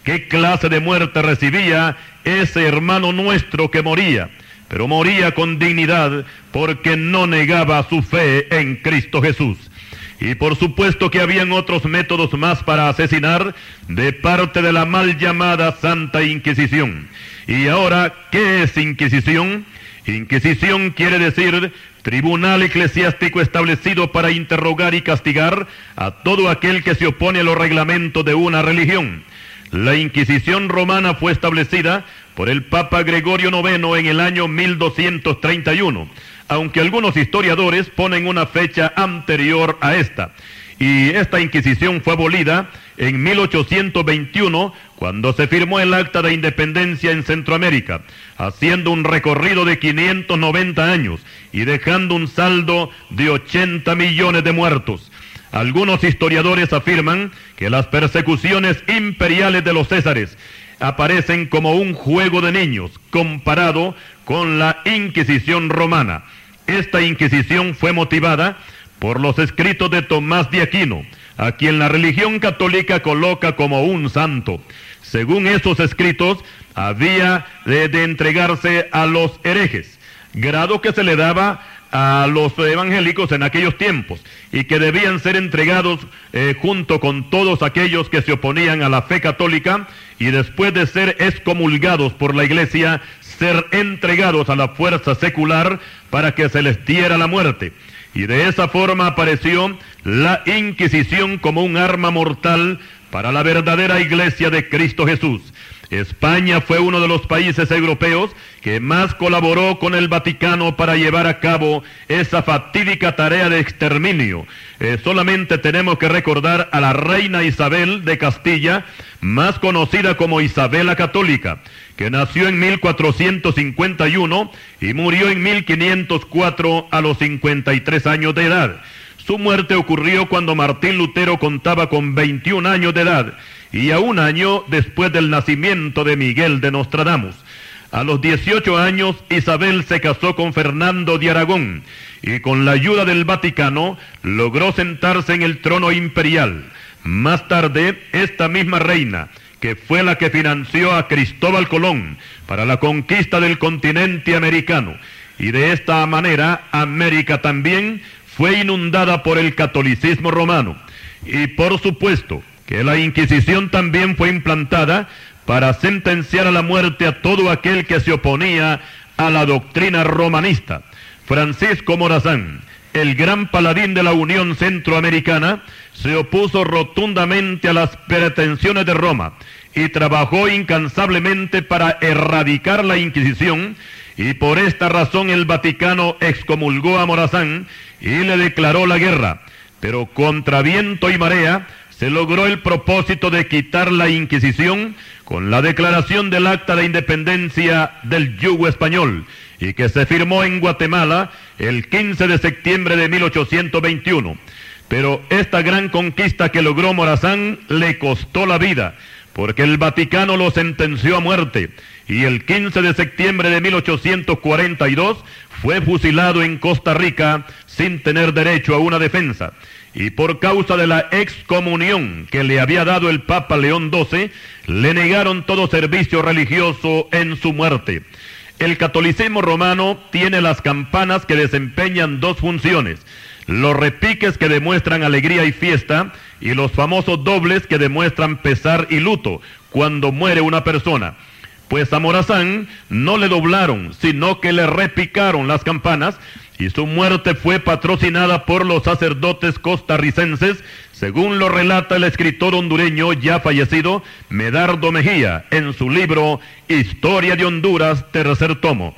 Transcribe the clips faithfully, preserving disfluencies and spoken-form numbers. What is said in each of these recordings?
qué clase de muerte recibía ese hermano nuestro que moría, pero moría con dignidad porque no negaba su fe en Cristo Jesús. Y por supuesto que habían otros métodos más para asesinar de parte de la mal llamada Santa Inquisición. Y ahora, ¿qué es Inquisición? Inquisición quiere decir tribunal eclesiástico establecido para interrogar y castigar a todo aquel que se opone a los reglamentos de una religión. La Inquisición romana fue establecida por el Papa Gregorio noveno en el año mil doscientos treinta y uno, aunque algunos historiadores ponen una fecha anterior a esta. Y esta Inquisición fue abolida en mil ochocientos veintiuno, cuando se firmó el Acta de Independencia en Centroamérica, haciendo un recorrido de quinientos noventa años y dejando un saldo de ochenta millones de muertos. Algunos historiadores afirman que las persecuciones imperiales de los Césares aparecen como un juego de niños comparado con la Inquisición romana. Esta Inquisición fue motivada por los escritos de Tomás de Aquino, a quien la religión católica coloca como un santo. Según esos escritos, había de, de entregarse a los herejes, grado que se le daba a los evangélicos en aquellos tiempos, y que debían ser entregados eh, junto con todos aquellos que se oponían a la fe católica, y después de ser excomulgados por la iglesia, ser entregados a la fuerza secular para que se les diera la muerte. Y de esa forma apareció la Inquisición como un arma mortal para la verdadera iglesia de Cristo Jesús. España fue uno de los países europeos que más colaboró con el Vaticano para llevar a cabo esa fatídica tarea de exterminio. Eh, solamente tenemos que recordar a la reina Isabel de Castilla, más conocida como Isabel la Católica, que nació en mil cuatrocientos cincuenta y uno y murió en mil quinientos cuatro a los cincuenta y tres años de edad. Su muerte ocurrió cuando Martín Lutero contaba con veintiún años de edad y a un año después del nacimiento de Miguel de Nostradamus. A los dieciocho años, Isabel se casó con Fernando de Aragón y con la ayuda del Vaticano logró sentarse en el trono imperial. Más tarde, esta misma reina, que fue la que financió a Cristóbal Colón para la conquista del continente americano, y de esta manera América también fue inundada por el catolicismo romano. Y por supuesto que la Inquisición también fue implantada para sentenciar a la muerte a todo aquel que se oponía a la doctrina romanista. Francisco Morazán, el gran paladín de la Unión Centroamericana, se opuso rotundamente a las pretensiones de Roma y trabajó incansablemente para erradicar la Inquisición, y por esta razón el Vaticano excomulgó a Morazán y le declaró la guerra. Pero contra viento y marea se logró el propósito de quitar la Inquisición con la declaración del Acta de Independencia del Yugo Español, y que se firmó en Guatemala el quince de septiembre de mil ochocientos veintiuno. Pero esta gran conquista que logró Morazán le costó la vida, porque el Vaticano lo sentenció a muerte, y el quince de septiembre de mil ochocientos cuarenta y dos fue fusilado en Costa Rica sin tener derecho a una defensa. Y por causa de la excomunión que le había dado el Papa León doce, le negaron todo servicio religioso en su muerte. El catolicismo romano tiene las campanas que desempeñan dos funciones: los repiques que demuestran alegría y fiesta, y los famosos dobles que demuestran pesar y luto cuando muere una persona. Pues a Morazán no le doblaron, sino que le repicaron las campanas, y su muerte fue patrocinada por los sacerdotes costarricenses, según lo relata el escritor hondureño ya fallecido Medardo Mejía en su libro Historia de Honduras, tercer tomo.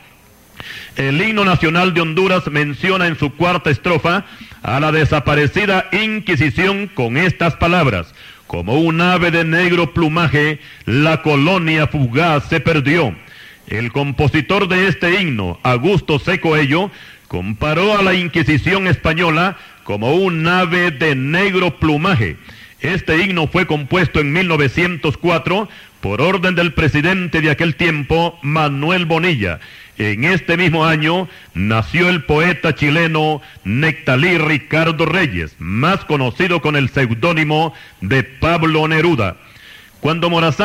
El himno nacional de Honduras menciona en su cuarta estrofa a la desaparecida Inquisición con estas palabras: como un ave de negro plumaje, la colonia fugaz se perdió. El compositor de este himno, Augusto C. Coello, comparó a la Inquisición española como un ave de negro plumaje. Este himno fue compuesto en mil novecientos cuatro por orden del presidente de aquel tiempo, Manuel Bonilla. En este mismo año nació el poeta chileno Nectalí Ricardo Reyes, más conocido con el seudónimo de Pablo Neruda. Cuando Morazán